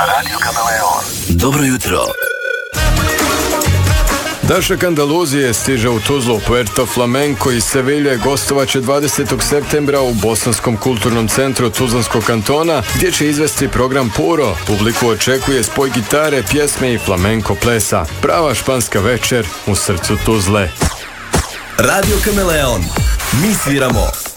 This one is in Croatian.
Radio Kameleon. Dobro jutro. Dašak Andaluzije stiže u Tuzlu, Puerto Flamenco i Sevilje gostovaće 20. septembra u Bosanskom kulturnom centru Tuzlanskog kantona, gdje će izvesti program Puro. Publiku očekuje spoj gitare, pjesme i flamenko plesa. Prava španska večer u srcu Tuzle. Radio Kameleon. Mi sviramo